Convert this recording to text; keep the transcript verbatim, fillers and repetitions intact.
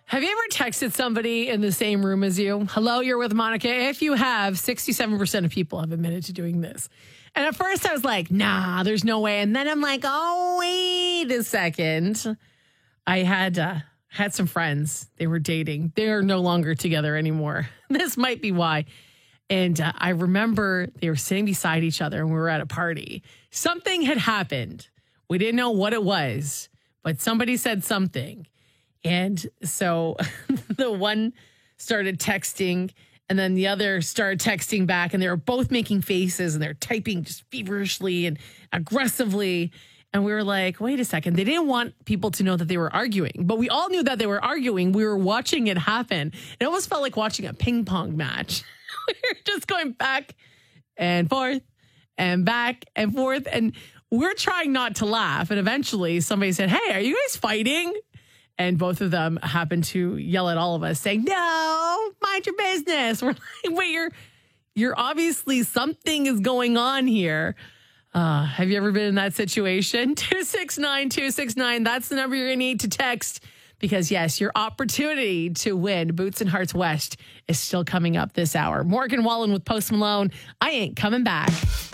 Have you ever texted somebody in the same room as you? Hello, you're with Monica. If you have, sixty-seven percent of people have admitted to doing this. And at first I was like, nah, there's no way. And then I'm like, oh, wait a second. I had uh, had some friends. They were dating. They're no longer together anymore. This might be why. And uh, I remember they were sitting beside each other and we were at a party. Something had happened. We didn't know what it was, but somebody said something. And so the one started texting and then the other started texting back and they were both making faces and they're typing just feverishly and aggressively. And we were like, wait a second. They didn't want people to know that they were arguing, but we all knew that they were arguing. We were watching it happen. It almost felt like watching a ping pong match. We were just going back and forth and back and forth. And we're trying not to laugh. And eventually somebody said, hey, are you guys fighting? And both of them happened to yell at all of us saying, no, mind your business. We're like, wait, you're, you're obviously something is going on here. Uh, have you ever been in that situation? two six nine, two six nine. That's the number you're going to need to text because, yes, your opportunity to win Boots and Hearts West is still coming up this hour. Morgan Wallen with Post Malone. I ain't coming back.